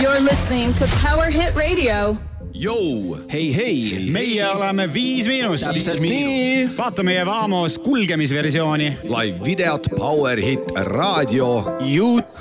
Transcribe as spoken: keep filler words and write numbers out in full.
You're listening to Power Hit Radio. Jou! Hei, hei! Meie oleme Viis Miinust. Täpselt nii. Vaata meie Vaamos kulgemisversiooni. Live videot Power Hit Radio. YouTube.